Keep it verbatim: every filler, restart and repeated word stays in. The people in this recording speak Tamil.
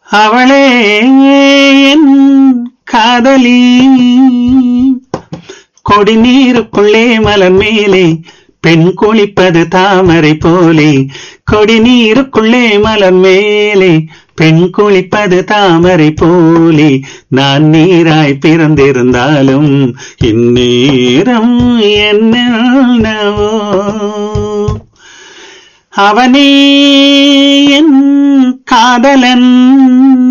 அவளே என் காதலி, கொடிநீருக்குள்ளே மலர் மேலே பெண் குளிப்பது தாமரை போலே, கொடிநீருக்குள்ளே மலர் மேலே பெண் குளிப்பது தாமரை போலே, நான் நீராய் பிறந்திருந்தாலும் இந்நேரம் என்னவோ, அவனே என் காதலன்